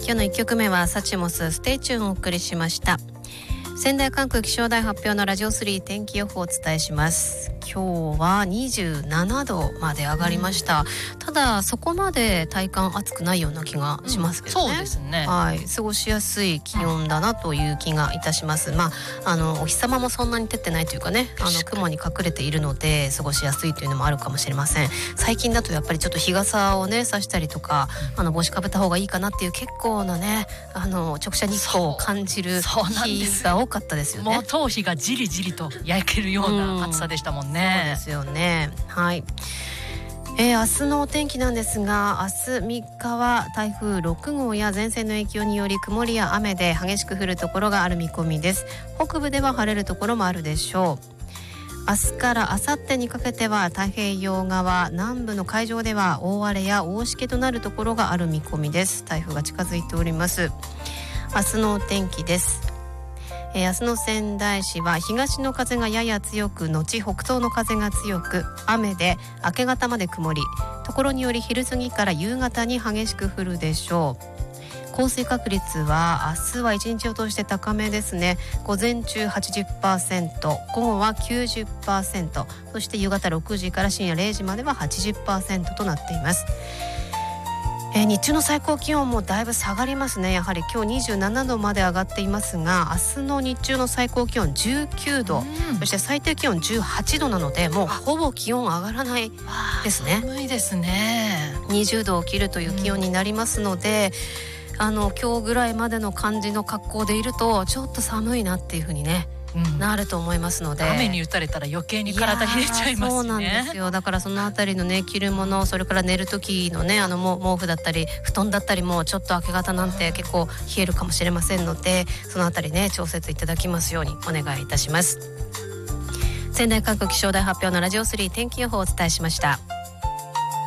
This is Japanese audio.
今日の1曲目はサチモスステイチューンをお送りしました。仙台管区気象台発表のラジオ3天気予報をお伝えします。今日は27度まで上がりました、ただそこまで体感暑くないような気がしますけどね、 そうですね、 はい、過ごしやすい気温だなという気がいたします。お日様もそんなに照ってないというかね、雲に隠れているので過ごしやすいというのもあるかもしれません。最近だとやっぱりちょっと日傘をね差したりとか帽子かぶった方がいいかなっていう結構なね直射日光を感じる日が多かったですよね。 もう頭皮がじりじりと焼けるような暑さでしたもんね。 そうですよね。はい。明日のお天気なんですが、明日3日は台風6号や前線の影響により曇りや雨で激しく降るところがある見込みです。北部では晴れるところもあるでしょう。明日から明後日にかけては太平洋側南部の海上では大荒れや大しけとなるところがある見込みです。台風が近づいております。明日のお天気です。明日の仙台市は東の風がやや強く後北東の風が強く雨で明け方まで曇り、ところにより昼過ぎから夕方に激しく降るでしょう。降水確率は明日は1日を通して高めですね。午前中 80%、 午後は 90%、 そして夕方6時から深夜0時までは 80% となっています。日中の最高気温もだいぶ下がりますね。やはり今日27度まで上がっていますが、明日の日中の最高気温19度、そして最低気温18度なので、もうほぼ気温上がらないですね。 寒いですね。 20度を切るという気温になりますので、今日ぐらいまでの感じの格好でいるとちょっと寒いなっていう風にね、なると思いますので、 雨に打たれたら余計に体冷えちゃいますね。 そうなんですよ。だからそのあたりのね着るもの、それから寝る時のね毛布だったり布団だったりもちょっと明け方なんて結構冷えるかもしれませんので、そのあたりね調節いただきますようにお願いいたします。仙台管区気象台発表のラジオ3天気予報をお伝えしました。